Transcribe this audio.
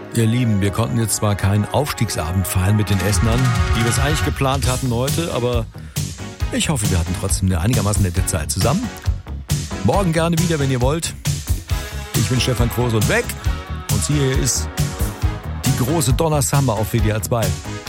Ihr Lieben, wir konnten jetzt zwar keinen Aufstiegsabend feiern mit den Essenern, wie wir es eigentlich geplant hatten heute, aber ich hoffe, wir hatten trotzdem eine einigermaßen nette Zeit zusammen. Morgen gerne wieder, wenn ihr wollt. Ich bin Stefan Krose und weg. Und hier ist die große Donna Summer auf WDR 2.